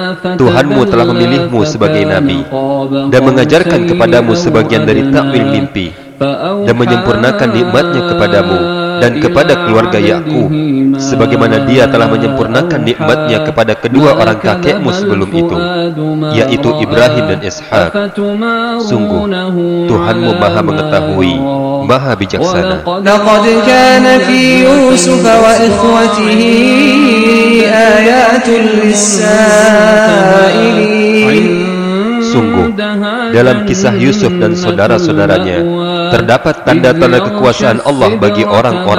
Tuhanmu telah memilihmu sebagai nabi dan mengajarkan kepadamu sebagian dari takwil mimpi dan menyempurnakan nikmatnya kepadamu dan kepada keluarga Yakub, sebagaimana Dia telah menyempurnakan nikmatnya kepada kedua orang kakekmu sebelum itu, yaitu Ibrahim dan Ishak. Sungguh, Tuhanmu Maha Mengetahui, Maha Bijaksana. لقد كان في يوسف وإخوته آيات للسائلين. Sungguh, dalam kisah Yusuf dan saudara-saudaranya terdapat tanda-tanda kekuasaan Allah bagi orang-orang